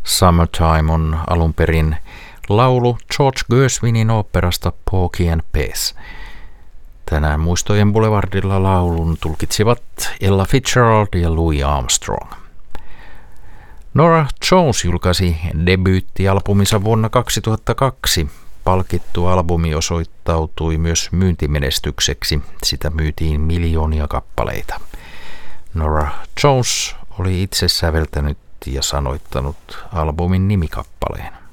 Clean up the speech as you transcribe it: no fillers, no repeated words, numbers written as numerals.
Summertime on alun perin laulu George Gershwinin oopperasta Porgy and Bess. Tänään Muistojen Boulevardilla laulun tulkitsivat Ella Fitzgerald ja Louis Armstrong. Norah Jones julkaisi debyyttialbuminsa vuonna 2002. Palkittu albumi osoittautui myös myyntimenestykseksi. Sitä myytiin miljoonia kappaleita. Norah Jones oli itse säveltänyt ja sanoittanut albumin nimikappaleen.